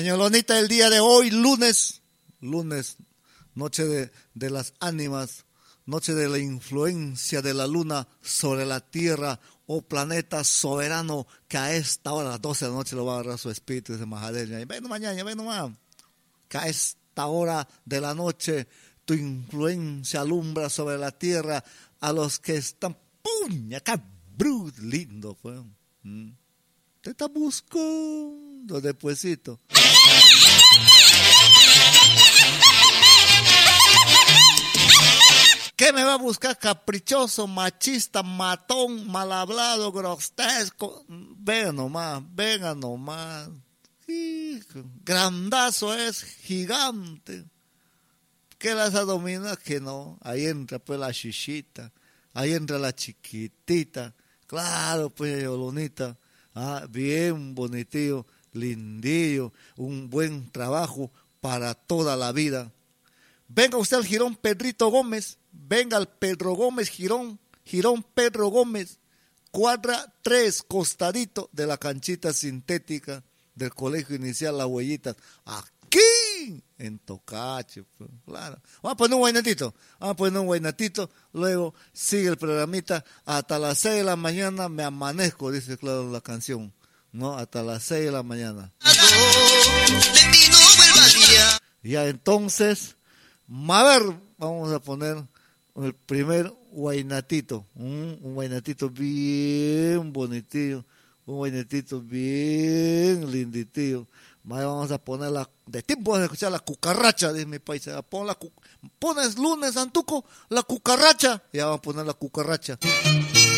Pañolonita el día de hoy, lunes, noche de las ánimas, noche de la influencia de la luna sobre la tierra, oh planeta soberano, que a esta hora, a las 12 de la noche, lo va a agarrar su espíritu de Mahadeya. Y ven mañana, ven nomás, que a esta hora de la noche, tu influencia alumbra sobre la tierra a los que están, ¡pum! Acá, lindo, pues. Te está buscando despuesito. ¿Qué me va a buscar? Caprichoso, machista, matón, mal hablado, grotesco. Venga nomás. Hijo, grandazo es, gigante. ¿Qué las domina? Que no. Ahí entra pues la chichita, ahí entra la chiquitita. Claro, pues, Olonita. Bien bonitillo, lindillo, un buen trabajo para toda la vida. Venga usted al Jirón Pedrito Gómez, venga al Pedro Gómez Jirón Pedro Gómez, cuadra 3, costadito de la canchita sintética del Colegio Inicial Las Huellitas, aquí en Tocache, pues, claro. Vamos a poner un guainatito, luego sigue el programita, hasta las 6 de la mañana me amanezco, dice claro la canción, ¿no? Hasta las 6 de la mañana. Ya entonces, a ver, vamos a poner el primer guainatito, un guainatito bien bonitillo, un guainatito bien linditillo. Vamos a poner de tiempo vamos a escuchar la cucaracha de mi país. Pones lunes, Antuco, la cucaracha. Ya vamos a poner la cucaracha.